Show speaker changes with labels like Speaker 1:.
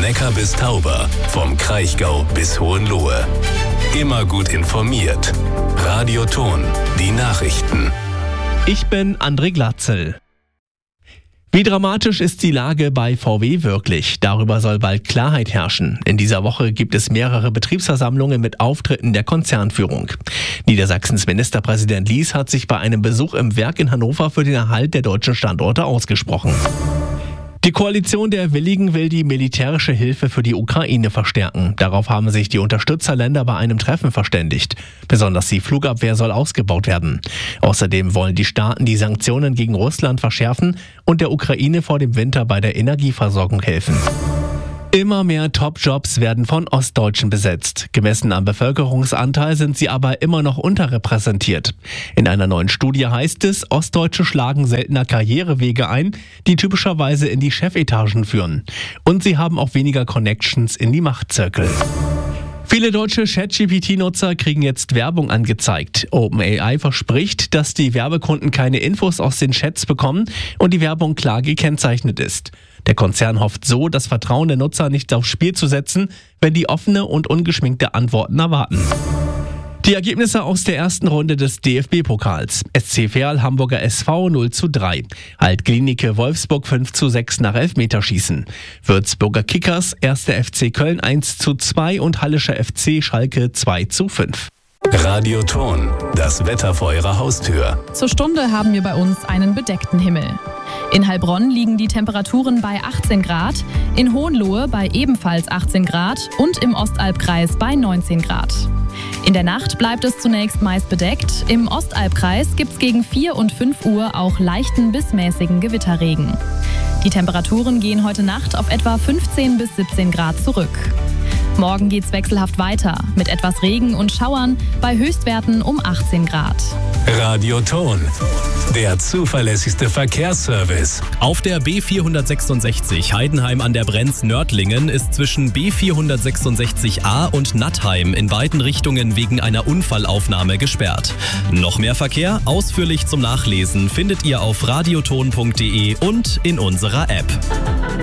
Speaker 1: Neckar bis Tauber, vom Kraichgau bis Hohenlohe. Immer gut informiert. Radio Thon, die Nachrichten.
Speaker 2: Ich bin André Glatzel. Wie dramatisch ist die Lage bei VW wirklich? Darüber soll bald Klarheit herrschen. In dieser Woche gibt es mehrere Betriebsversammlungen mit Auftritten der Konzernführung. Niedersachsens Ministerpräsident Lies hat sich bei einem Besuch im Werk in Hannover für den Erhalt der deutschen Standorte ausgesprochen. Die Koalition der Willigen will die militärische Hilfe für die Ukraine verstärken. Darauf haben sich die Unterstützerländer bei einem Treffen verständigt. Besonders die Flugabwehr soll ausgebaut werden. Außerdem wollen die Staaten die Sanktionen gegen Russland verschärfen und der Ukraine vor dem Winter bei der Energieversorgung helfen. Immer mehr Top-Jobs werden von Ostdeutschen besetzt. Gemessen am Bevölkerungsanteil sind sie aber immer noch unterrepräsentiert. In einer neuen Studie heißt es, Ostdeutsche schlagen seltener Karrierewege ein, die typischerweise in die Chefetagen führen. Und sie haben auch weniger Connections in die Machtzirkel. Viele deutsche ChatGPT-Nutzer kriegen jetzt Werbung angezeigt. OpenAI verspricht, dass die Werbekunden keine Infos aus den Chats bekommen und die Werbung klar gekennzeichnet ist. Der Konzern hofft so, das Vertrauen der Nutzer nicht aufs Spiel zu setzen, wenn die offene und ungeschminkte Antworten erwarten. Die Ergebnisse aus der ersten Runde des DFB-Pokals. SC Verl Hamburger SV 0:3. Alt-Klinike Wolfsburg 5:6 nach Elfmeterschießen. Würzburger Kickers 1. FC Köln 1:2 und Hallischer FC Schalke 2:5.
Speaker 1: Radio Thon, das Wetter vor Ihrer Haustür.
Speaker 3: Zur Stunde haben wir bei uns einen bedeckten Himmel. In Heilbronn liegen die Temperaturen bei 18 Grad, in Hohenlohe bei ebenfalls 18 Grad und im Ostalbkreis bei 19 Grad. In der Nacht bleibt es zunächst meist bedeckt. Im Ostalbkreis gibt es gegen 4 und 5 Uhr auch leichten bis mäßigen Gewitterregen. Die Temperaturen gehen heute Nacht auf etwa 15 bis 17 Grad zurück. Morgen geht's wechselhaft weiter, mit etwas Regen und Schauern bei Höchstwerten um 18 Grad.
Speaker 1: Radio Thon, der zuverlässigste Verkehrsservice.
Speaker 4: Auf der B466 Heidenheim an der Brenz-Nördlingen ist zwischen B466a und Nattheim in beiden Richtungen wegen einer Unfallaufnahme gesperrt. Noch mehr Verkehr, ausführlich zum Nachlesen, findet ihr auf radiothon.de und in unserer App.